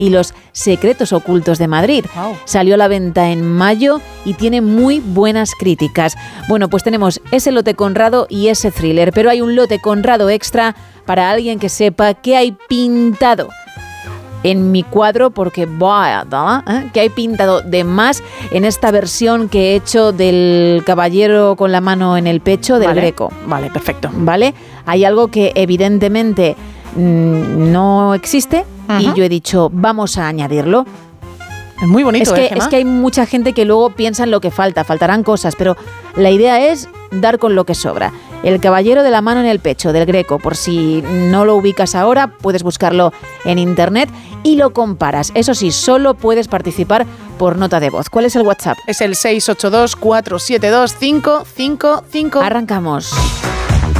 y los secretos ocultos de Madrid. Wow. Salió a la venta en mayo y tiene muy buenas críticas. Bueno, pues tenemos ese lote Conrado y ese thriller, pero hay un lote Conrado extra para alguien que sepa qué hay pintado en mi cuadro, porque que hay pintado de más en esta versión que he hecho del caballero con la mano en el pecho del Greco. Vale, perfecto. ¿Vale? Hay algo que evidentemente no existe y yo he dicho, vamos a añadirlo. Es muy bonito, Es que hay mucha gente que luego piensa en lo que faltarán cosas, pero la idea es dar con lo que sobra. El caballero de la mano en el pecho del Greco, por si no lo ubicas ahora, puedes buscarlo en internet y lo comparas. Eso sí, solo puedes participar por nota de voz. ¿Cuál es el WhatsApp? Es el 682-472-555. Arrancamos.